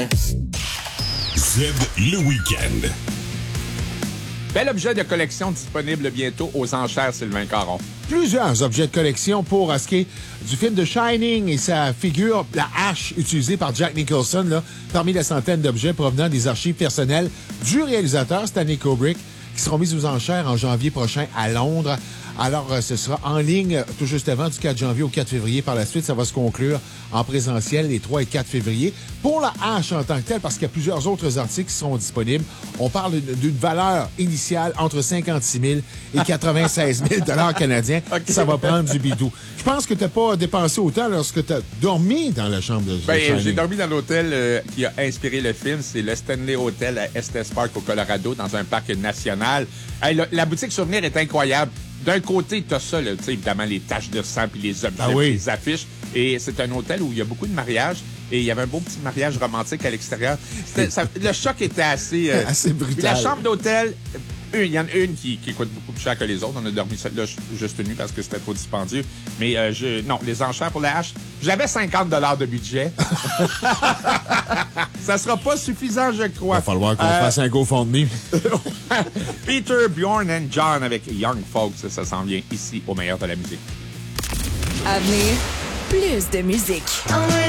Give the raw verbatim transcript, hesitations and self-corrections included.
Z le week-end. Bel objet de collection disponible bientôt aux enchères, Sylvain Caron. Plusieurs objets de collection pour ce qui est du film de Shining et sa figure, la hache utilisée par Jack Nicholson, là, parmi la centaine d'objets provenant des archives personnelles du réalisateur Stanley Kubrick, qui seront mis aux enchères en janvier prochain à Londres. Alors, euh, ce sera en ligne tout juste avant du quatre janvier au quatre février. Par la suite, ça va se conclure en présentiel les trois et quatre février. Pour la hache en tant que telle, parce qu'il y a plusieurs autres articles qui seront disponibles, on parle d'une valeur initiale entre cinquante-six mille et quatre-vingt-seize mille dollars canadiens. Okay. Ça va prendre du bidou. Je pense que tu n'as pas dépensé autant lorsque tu as dormi dans la chambre de Ben, j'ai dormi dans l'hôtel euh, qui a inspiré le film. C'est le Stanley Hotel à Estes Park au Colorado, dans un parc national. Hey, la, la boutique souvenir est incroyable. D'un côté, tu as ça, là, évidemment, les taches de sang puis les objets, ah oui. les affiches. Et c'est un hôtel où il y a beaucoup de mariages. Et il y avait un beau petit mariage romantique à l'extérieur. Ça, le choc était assez... Euh, assez brutal. Puis la chambre d'hôtel, il y en a une qui, qui coûte beaucoup plus cher que les autres. On a dormi celle-là juste nu parce que c'était trop dispendieux. Mais euh, je, non, les enchères pour la hache, j'avais cinquante dollars de budget. Ça sera pas suffisant, je crois. Il va falloir qu'on euh... fasse un GoFundMe. Peter, Bjorn and John avec Young Folks. Ça s'en vient ici au meilleur de la musique. À venir, plus de musique.